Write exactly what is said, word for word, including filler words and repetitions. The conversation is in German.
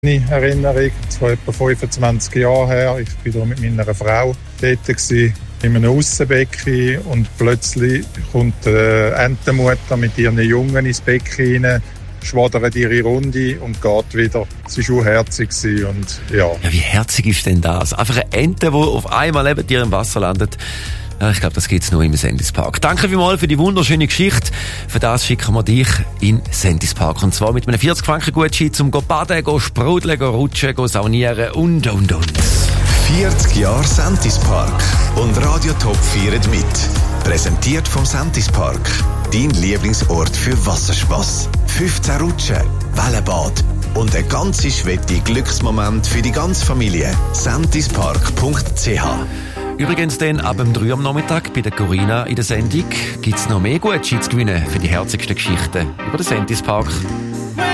Eine Erinnerung, das war etwa fünfundzwanzig Jahre her. Ich war da mit meiner Frau dort gewesen, in einem Aussenbecken, und plötzlich kommt die Entenmutter mit ihren Jungen ins Becken rein, schwadert ihre Runde und geht wieder. Sie war auch herzig und ja. Ja, wie herzig ist denn das? Einfach eine Ente, die auf einmal neben dir im Wasser landet. Ja, ich glaube, das gibt's nur im Sendispark. Danke vielmals für die wunderschöne Geschichte. Für das schicken wir dich in Sendispark. Und zwar mit einem vierzig Franken Gutschein zum go baden, go sprudeln, go rutschen, go saunieren und, und, und. vierzig Jahre Sendispark und Radio Top feiern mit. Präsentiert vom Sendispark. Dein Lieblingsort für Wasserspass. fünfzehn Rutschen, Wellenbad und ein ganz schwette Glücksmoment für die ganze Familie. sendispark punkt c h. Übrigens dann ab dem drei am Nachmittag bei der Corinna in der Sendung gibt's noch mehr Gutscheine zu gewinnen für die herzigsten Geschichten über den Sendispark.